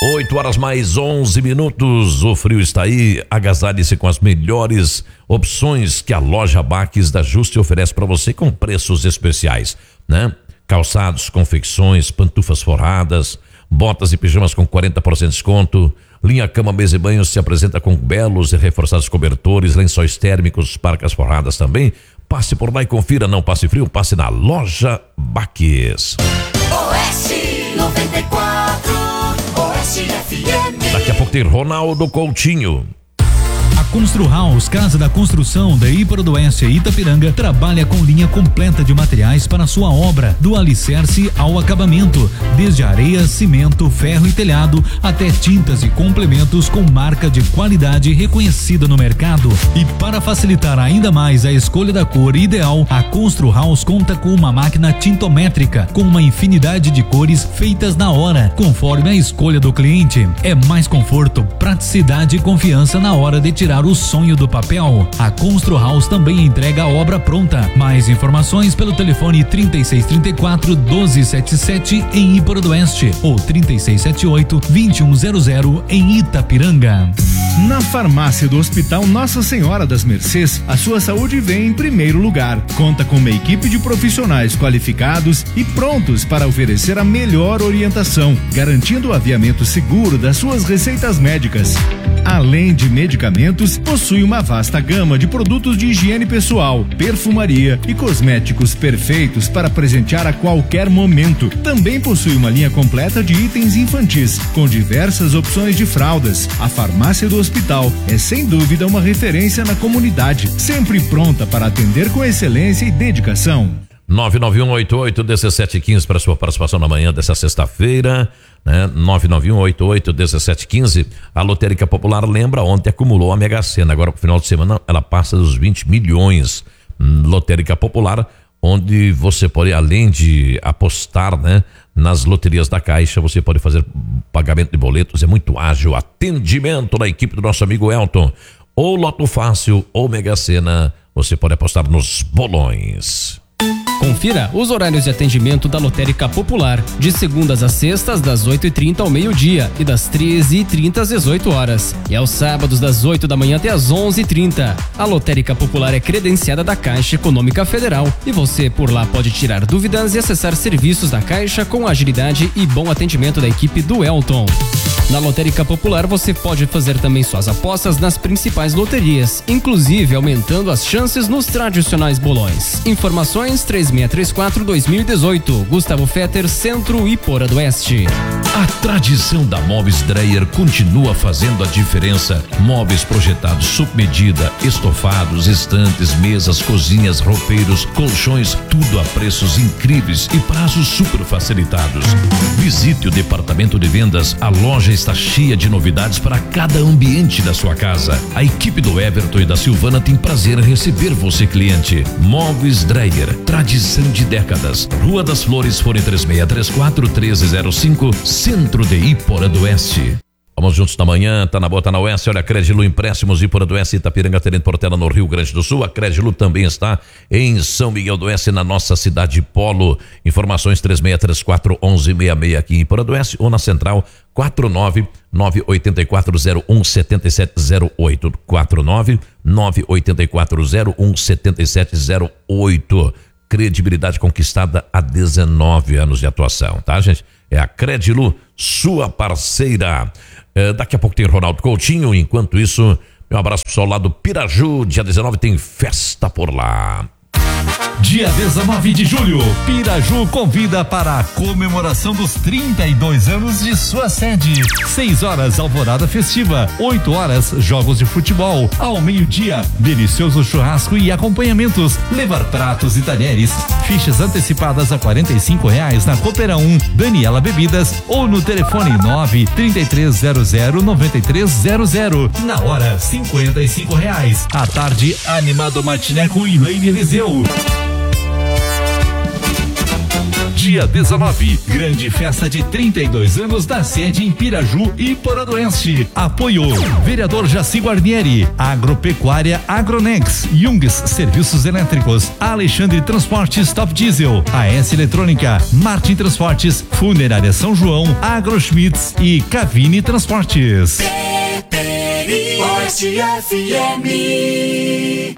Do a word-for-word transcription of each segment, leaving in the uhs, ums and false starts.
oito horas mais onze minutos, o frio está aí, agasalhe-se com as melhores opções que a loja Baques da Juste oferece para você com preços especiais, né? Calçados, confecções, pantufas forradas, botas e pijamas com quarenta por cento de desconto, linha cama, mesa e banho se apresenta com belos e reforçados cobertores, lençóis térmicos, parcas forradas também. Passe por lá e confira, não passe frio, passe na loja Baques. Oeste noventa e quatro, Oeste F M. Daqui a pouco tem Ronaldo Coutinho. A Constru House, Casa da Construção da Íparo do Oeste e Itapiranga, trabalha com linha completa de materiais para sua obra, do alicerce ao acabamento, desde areia, cimento, ferro e telhado, até tintas e complementos com marca de qualidade reconhecida no mercado. E para facilitar ainda mais a escolha da cor ideal, a Constru House conta com uma máquina tintométrica, com uma infinidade de cores feitas na hora, conforme a escolha do cliente. É mais conforto, praticidade e confiança na hora de tirar o sonho do papel. A Constru House também entrega a obra pronta. Mais informações pelo telefone trinta e seis, trinta e quatro, doze setenta e sete em Íparo do Oeste ou trinta e seis, setenta e oito, vinte e um zero zero em Itapiranga. Na farmácia do Hospital Nossa Senhora das Mercês, a sua saúde vem em primeiro lugar. Conta com uma equipe de profissionais qualificados e prontos para oferecer a melhor orientação, garantindo o aviamento seguro das suas receitas médicas. Além de medicamentos, possui uma vasta gama de produtos de higiene pessoal, perfumaria e cosméticos perfeitos para presentear a qualquer momento. Também possui uma linha completa de itens infantis, com diversas opções de fraldas. A farmácia do hospital é sem dúvida uma referência na comunidade, sempre pronta para atender com excelência e dedicação. nove nove um oito oito um sete um cinco para sua participação na manhã dessa sexta-feira, né? nove nove um oito oito um sete um cinco. A Lotérica Popular, lembra, ontem acumulou a Mega Sena, agora pro final de semana ela passa dos vinte milhões. Lotérica Popular, onde você pode, além de apostar, né, nas loterias da Caixa, você pode fazer pagamento de boletos, é muito ágil, atendimento da equipe do nosso amigo Elton. Ou Loto Fácil ou Mega Sena, você pode apostar nos bolões. Confira os horários de atendimento da Lotérica Popular, de segundas a sextas, das oito e trinta ao meio-dia e das treze e trinta às dezoito horas. E aos sábados, das oito da manhã até às onze e trinta. A Lotérica Popular é credenciada da Caixa Econômica Federal e você por lá pode tirar dúvidas e acessar serviços da Caixa com agilidade e bom atendimento da equipe do Elton. Na Lotérica Popular você pode fazer também suas apostas nas principais loterias, inclusive aumentando as chances nos tradicionais bolões. Informações três seis três quatro dois mil e dezoito, Gustavo Fetter, Centro Íparo do Oeste. A tradição da Móveis Dreyer continua fazendo a diferença. Móveis projetados sob medida, estofados, estantes, mesas, cozinhas, roupeiros, colchões, tudo a preços incríveis e prazos super facilitados. Visite o departamento de vendas, a loja está cheia de novidades para cada ambiente da sua casa. A equipe do Everton e da Silvana tem prazer em receber você, cliente. Móveis Dreyer, tradição de décadas. Rua das Flores, fone três seis três quatro, um três zero cinco, Centro de Íparo do Oeste. Vamos juntos na manhã, tá na boa, tá na Oeste. Olha, a Credilu Empréstimos Íparo do Oeste, Itapiranga, Tenente Portela, no Rio Grande do Sul. A Credilu também está em São Miguel do Oeste, na nossa cidade polo. Informações três seis três quatro, um um seis seis aqui em Íparo do Oeste ou na central quatro nove nove oito quatro zero um sete sete zero oito, quatro nove nove oito quatro zero um sete sete zero oito. Credibilidade conquistada há dezenove anos de atuação, tá, gente? É a Credilu, sua parceira. É, daqui a pouco tem Ronaldo Coutinho. Enquanto isso, meu abraço pessoal lá do Piraju. Dia dezenove tem festa por lá. Dia dezenove de julho, Piraju convida para a comemoração dos trinta e dois anos de sua sede. seis horas, alvorada festiva. oito horas, jogos de futebol. Ao meio-dia, delicioso churrasco e acompanhamentos. Levar pratos e talheres. Fichas antecipadas a quarenta e cinco reais na Coopera um, Daniela Bebidas ou no telefone nove, trinta e três zero zero, noventa e três zero zero. Na hora, cinquenta e cinco reais. À tarde, animado matiné com Elaine Eliseu. Dia dezenove, grande festa de trinta e dois anos da sede em Piraju e Porodoense. Apoio vereador Jaci Guarnieri, Agropecuária Agronex, Jungs Serviços Elétricos, Alexandre Transportes Top Diesel, A S Eletrônica, Martin Transportes, Funerária São João, Agroschmitz e Cavini Transportes. Oeste F M.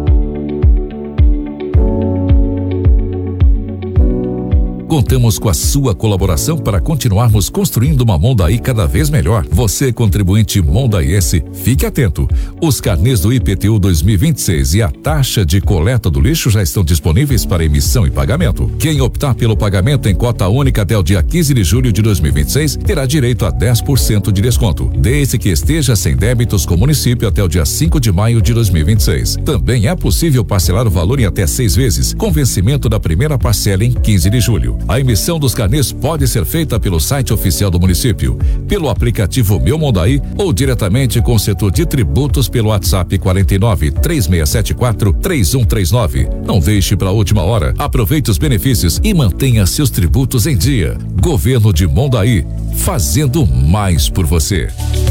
Contamos com a sua colaboração para continuarmos construindo uma Mondaí cada vez melhor. Você, contribuinte mondaiense, fique atento. Os carnês do I P T U dois mil e vinte e seis e a taxa de coleta do lixo já estão disponíveis para emissão e pagamento. Quem optar pelo pagamento em cota única até o dia quinze de julho de dois mil e vinte e seis terá direito a dez por cento de desconto, desde que esteja sem débitos com o município até o dia cinco de maio de dois mil e vinte e seis. Também é possível parcelar o valor em até seis vezes, com vencimento da primeira parcela em quinze de julho. A emissão dos carnês pode ser feita pelo site oficial do município, pelo aplicativo Meu Mondaí ou diretamente com o setor de tributos pelo WhatsApp quarenta e nove, três seis sete quatro, três um três nove. Não deixe para a última hora. Aproveite os benefícios e mantenha seus tributos em dia. Governo de Mondaí, fazendo mais por você.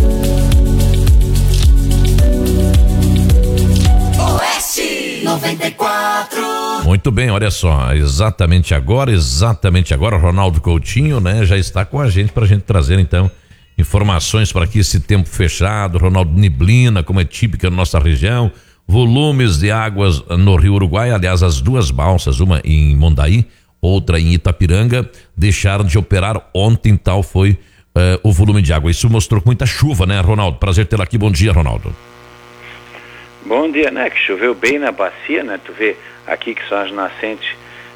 Oeste noventa e quatro. Muito bem, olha só, exatamente agora, exatamente agora, Ronaldo Coutinho, né, já está com a gente pra gente trazer então informações para aqui esse tempo fechado. Ronaldo, neblina, como é típica na nossa região, volumes de águas no Rio Uruguai, aliás, as duas balsas, uma em Mondaí, outra em Itapiranga, deixaram de operar ontem, tal foi uh, o volume de água. Isso mostrou muita chuva, né, Ronaldo? Prazer tê-lo aqui, bom dia, Ronaldo. Bom dia, né? Que choveu bem na bacia, né? Tu vê aqui que são as nascentes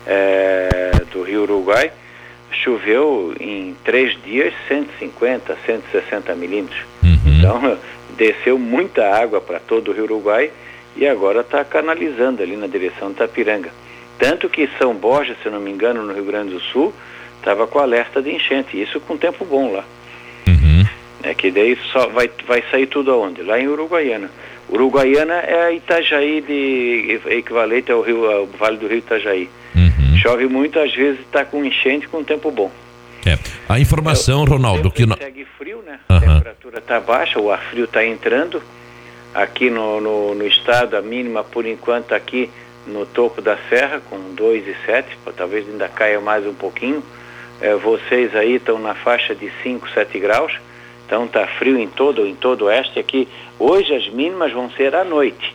é, do Rio Uruguai. Choveu em três dias cento e cinquenta, cento e sessenta milímetros. Uhum. Então, desceu muita água para todo o Rio Uruguai e agora está canalizando ali na direção de Itapiranga. Tanto que São Borja, se não me engano, no Rio Grande do Sul, estava com alerta de enchente. Isso com tempo bom lá. Uhum. É que daí só vai, vai sair tudo aonde? Lá em Uruguaiana. Uruguaiana é a Itajaí, de, equivalente ao, rio, ao Vale do Rio Itajaí. Uhum. Chove muito, às vezes está com enchente com tempo bom. É. A informação, é, Ronaldo, que não... segue frio, né? Uhum. A temperatura está baixa, o ar frio está entrando. Aqui no, no, no estado, a mínima por enquanto aqui no topo da serra, com dois e sete, talvez ainda caia mais um pouquinho. É, vocês aí estão na faixa de cinco, sete graus. Então está frio em todo, em todo o oeste. Aqui, hoje as mínimas vão ser à noite.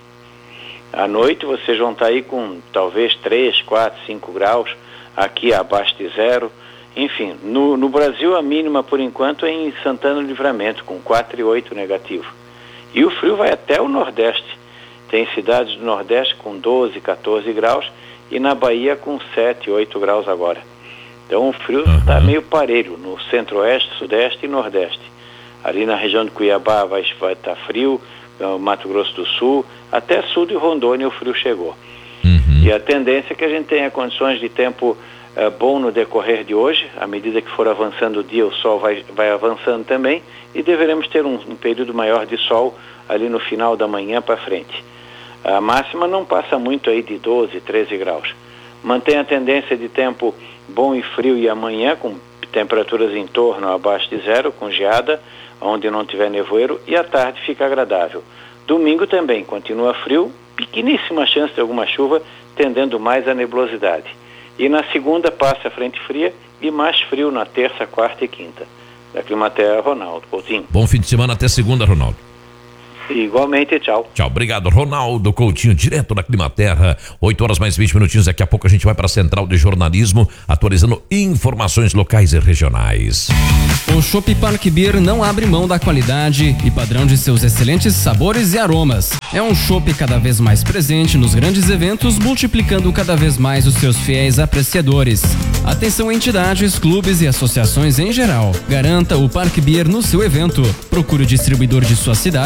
À noite vocês vão estar aí com talvez três, quatro, cinco graus, aqui abaixo de zero. Enfim, no, no Brasil a mínima por enquanto é em Santana do Livramento, com quatro e oito negativo. E o frio vai até o Nordeste. Tem cidades do Nordeste com doze, quatorze graus e na Bahia com sete, oito graus agora. Então o frio está uhum. meio parelho no Centro-Oeste, Sudeste e Nordeste. Ali na região de Cuiabá vai estar frio, Mato Grosso do Sul, até sul de Rondônia o frio chegou. Uhum. E a tendência é que a gente tenha condições de tempo uh, bom no decorrer de hoje. À medida que for avançando o dia, o sol vai, vai avançando também e deveremos ter um, um período maior de sol ali no final da manhã para frente. A máxima não passa muito aí de doze, treze graus. Mantém a tendência de tempo bom e frio e amanhã com temperaturas em torno abaixo de zero, com geada, onde não tiver nevoeiro, e à tarde fica agradável. Domingo também continua frio, pequeníssima chance de alguma chuva, tendendo mais à nebulosidade. E na segunda passa a frente fria e mais frio na terça, quarta e quinta. Da Climaterra, Ronaldo Coutinho. Bom fim de semana, até segunda, Ronaldo. Igualmente, tchau. Tchau, obrigado, Ronaldo Coutinho, direto da Climaterra. oito horas mais vinte minutinhos, daqui a pouco a gente vai para a Central de Jornalismo, atualizando informações locais e regionais. O Chopp Park Beer não abre mão da qualidade e padrão de seus excelentes sabores e aromas. É um chopp cada vez mais presente nos grandes eventos, multiplicando cada vez mais os seus fiéis apreciadores. Atenção entidades, clubes e associações em geral. Garanta o Park Beer no seu evento. Procure o distribuidor de sua cidade ou contate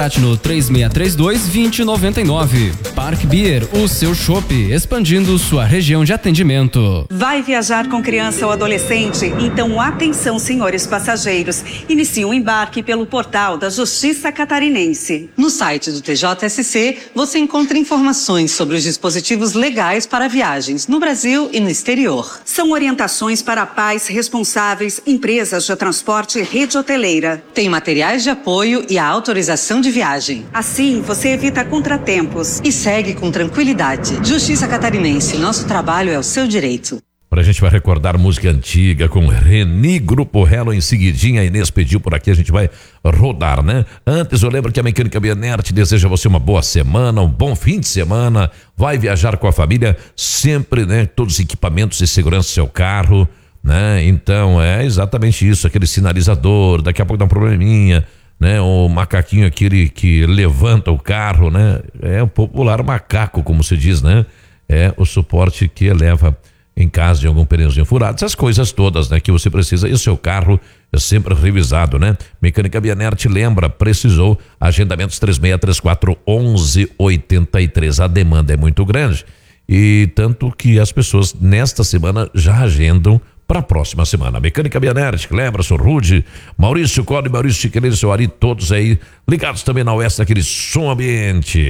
Contrate no três seis três dois, dois zero nove nove. Park Beer, o seu chopp, expandindo sua região de atendimento. Vai viajar com criança ou adolescente? Então atenção, senhores passageiros. Inicie o embarque pelo portal da Justiça Catarinense. No site do T J S C, você encontra informações sobre os dispositivos legais para viagens no Brasil e no exterior. São orientações para pais responsáveis, empresas de transporte e rede hoteleira. Tem materiais de apoio e a autorização de viagem. Assim, você evita contratempos. E segue com tranquilidade. Justiça Catarinense, nosso trabalho é o seu direito. A gente vai recordar música antiga com Reni Grupo Relo. Em seguidinha, a Inês pediu por aqui, a gente vai rodar, né? Antes, eu lembro que a Mecânica Bianert deseja a você uma boa semana, um bom fim de semana. Vai viajar com a família, sempre, né? Todos os equipamentos de segurança do seu carro, né? Então, é exatamente isso, aquele sinalizador, daqui a pouco dá um probleminha, né? O macaquinho aquele que levanta o carro, né? É o popular macaco, como se diz, né? É o suporte que eleva em caso de algum pneuzinho furado, essas coisas todas, né, que você precisa, e o seu carro é sempre revisado, né? Mecânica Bianert lembra, precisou, agendamentos três seis três quatro, onze oitenta e três. A demanda é muito grande, e tanto que as pessoas nesta semana já agendam para a próxima semana. Mecânica Bianert, lembra, seu Rude, Maurício Code, Maurício Chiqueleiro, seu Ari, todos aí ligados também na Oeste, daquele som ambiente.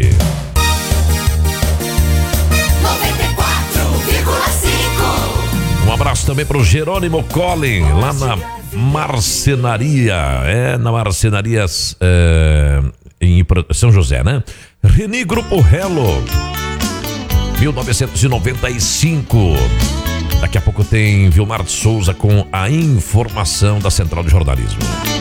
Um abraço também para o Jerônimo Collin, lá na Marcenaria, é, na Marcenaria é, em São José, né? Reni Grupo Relo, mil novecentos e noventa e cinco. Daqui a pouco tem Vilmar de Souza com a informação da Central de Jornalismo.